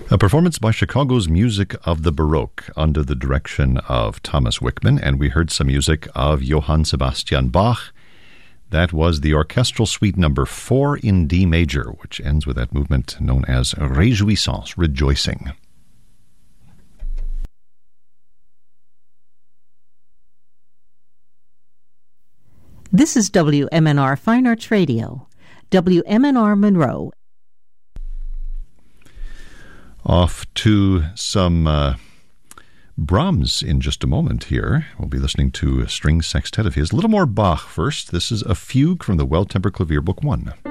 A performance by Chicago's Music of the Baroque under the direction of Thomas Wickman, and we heard some music of Johann Sebastian Bach. That was the Orchestral Suite number 4 in D major, which ends with that movement known as Réjouissance, rejoicing. This is WMNR Fine Arts Radio, WMNR Monroe. Off to some Brahms in just a moment here. We'll be listening to a string sextet of his. A little more Bach first. This is a fugue from the Well-Tempered Clavier, Book 1.